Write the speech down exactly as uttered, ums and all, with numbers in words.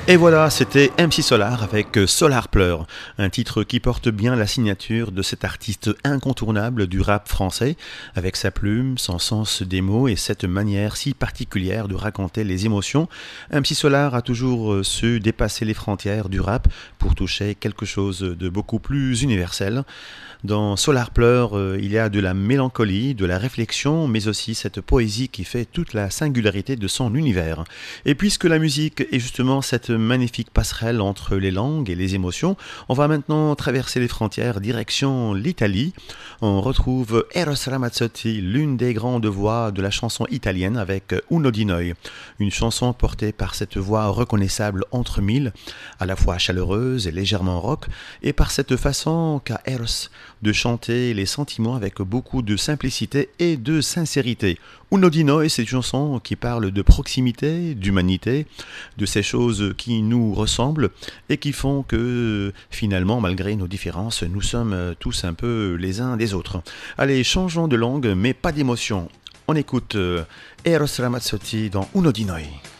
Et voilà, c'était M C Solar avec Solar Pleur, un titre qui porte bien la signature de cet artiste incontournable du rap français, avec sa plume, son sens des mots et cette manière si particulière de raconter les émotions. M C Solar a toujours su dépasser les frontières du rap pour toucher quelque chose de beaucoup plus universel. Dans Solar Pleur, euh, il y a de la mélancolie, de la réflexion, mais aussi cette poésie qui fait toute la singularité de son univers. Et puisque la musique est justement cette magnifique passerelle entre les langues et les émotions, on va maintenant traverser les frontières direction l'Italie. On retrouve Eros Ramazzotti, l'une des grandes voix de la chanson italienne avec Uno di Noi, une chanson portée par cette voix reconnaissable entre mille, à la fois chaleureuse et légèrement rock, et par cette façon qu'a Eros de chanter les sentiments avec beaucoup de simplicité et de sincérité. Uno di Noi, c'est une chanson qui parle de proximité, d'humanité, de ces choses qui nous ressemblent et qui font que finalement, malgré nos différences, nous sommes tous un peu les uns des autres. Allez, changeons de langue, mais pas d'émotion. On écoute Eros Ramazzotti dans Uno di Noi.